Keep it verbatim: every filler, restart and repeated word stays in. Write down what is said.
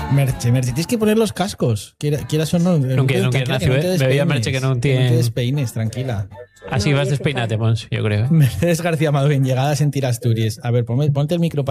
Merche, Merche, tienes que poner los cascos. Quiera- Quieras o no. No quiero, no quiero, Nacio, eh. Me veía Merche que no No tiene- te despeines, tranquila. Así vas despeinate, Pons, yo creo. ¿eh? Mercedes García Madurín, llegada a sentir Asturias. A ver, ponme- ponte el micro para